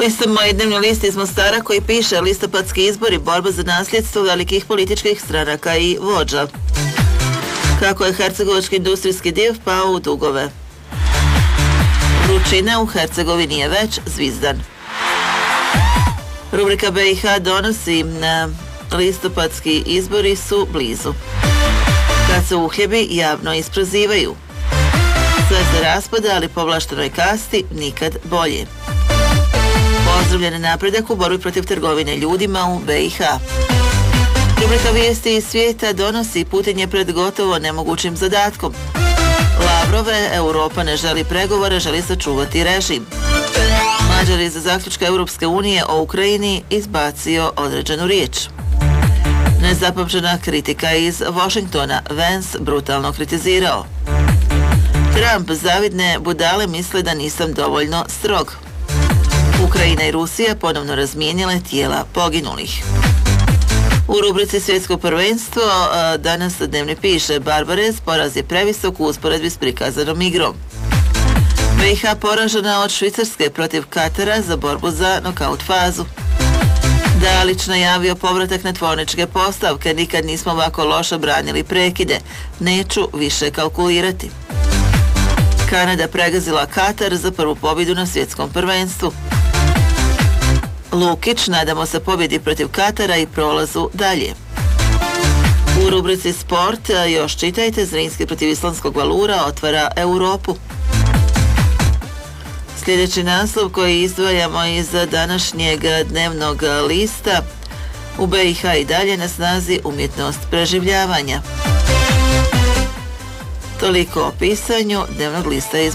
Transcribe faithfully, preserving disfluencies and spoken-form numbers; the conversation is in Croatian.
Lista Moji dnevni list iz Mostara koji piše listopadski izbori, borba za nasljedstvo velikih političkih stranaka i vođa. Kako je hercegovački industrijski div pao u dugove. Vrućina u Hercegovini je već zvizdan. Rubrika B i H donosi na listopadski izbori su blizu. Kad se uhljebi javno isprozivaju. Sve se raspada, ali povlaštenoj kasti nikad bolje. Pozdravljen napredak u borbi protiv trgovine ljudima u B i H. Rubrika Vijesti iz svijeta donosi putenje pred gotovo nemogućim zadatkom. Lavrove, Europa ne želi pregovore, želi sačuvati režim. Mađar iz zaključka Europske unije o Ukrajini izbacio određenu riječ. Nezapamćena kritika iz Washingtona, Vance brutalno kritizirao. Trump, zavidne budale misle da nisam dovoljno strog. Ukrajina i Rusija ponovno razmijenile tijela poginulih. U rubrici Svjetsko prvenstvo danas dnevni piše Barbarez, poraz je previsok u usporedbi s prikazanom igrom. B i H poražena od Švicarske protiv Katara za borbu za nokaut fazu. Dalić najavio povratak na tvorničke postavke, nikad nismo ovako loše branili prekide, neću više kalkulirati. Kanada pregazila Katar za prvu pobjedu na svjetskom prvenstvu. Lukić, nadamo se pobjedi protiv Katara i prolazu dalje. U rubrici Sport još čitajte, Zrinski protiv islandskog Valura otvara Europu. Sljedeći naslov koji izdvajamo iz današnjeg dnevnog lista, u B i H i dalje na snazi umjetnost preživljavanja. Toliko o pisanju dnevnog lista iz